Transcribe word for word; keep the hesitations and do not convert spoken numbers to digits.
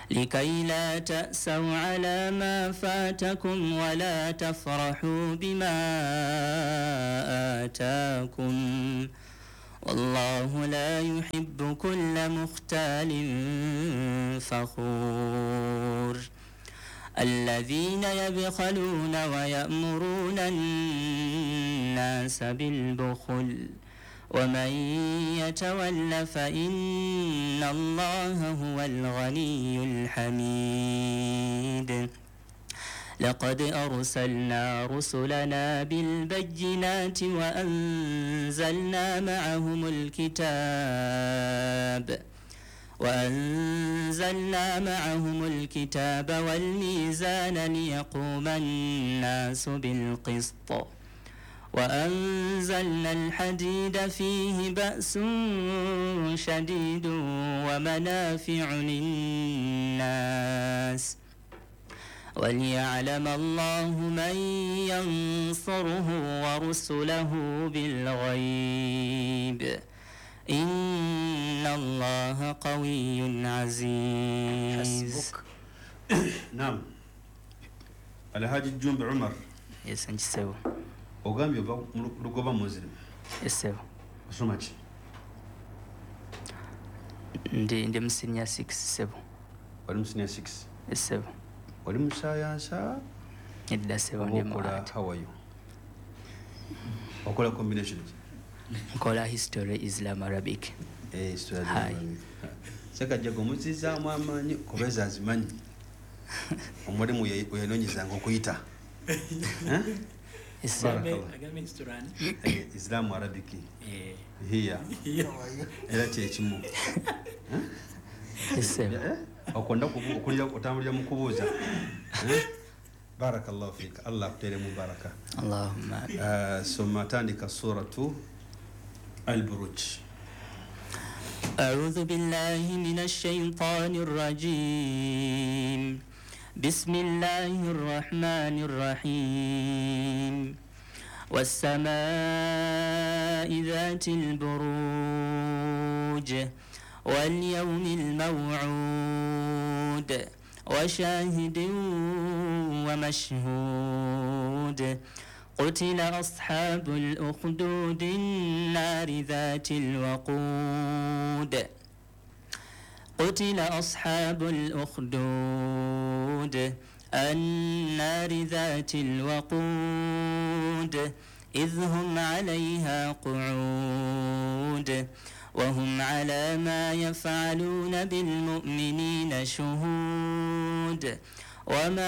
لكي لا تأسوا على ما فاتكم ولا تفرحوا بما آتاكم والله لا يحب كل مختال فخور الذين يبخلون ويأمرون الناس بالبخل ومن يتول فإن الله هو الغني الحميد لقد أرسلنا رسلنا بالبينات وأنزلنا معهم الكتاب وأنزلنا معهم الكتاب والميزان ليقوم الناس بالقسط وأنزلنا الحديد فيه بأس شديد ومنافع للناس وليعلم الله من ينصره ورسله بالغيب إن الله قوي عزيز. حسبك. نعم. الحاج الجنب عمر. يسنج سو. وقام يبغى رقبة مسلم. يسو. شو ماشي؟ ndi ndi msinya six seven. Wali msinya six. Seven. Wali msayansa. Ndida seven ndi mwa. How are you? Wakola combination. Nkola history Islam Arabic. Eh, history Arabic. Saka jago muziza mwamanyi kubeza azimanyi. Omwalimu yanonyezanga okuyita. Eh? Islam Islam Arabic. Eh. Here. Era kyekimu. Islam. Okonda kukulira otambulira mu kubuuza. Barakallahu fik. Allah kutere mubaraka. Allahumma. Uh, soma tandika suratu Al-Buruj. أعوذ بالله من الشيطان الرجيم بسم الله الرحمن الرحيم والسماء ذات البروج واليوم الموعود وشاهد ومشهود قتل أصحاب الأخدود النار ذات الوقود قتل أصحاب الأخدود النار ذات الوقود إذ هم عليها قعود وهم على ما يفعلون بالمؤمنين شهود وما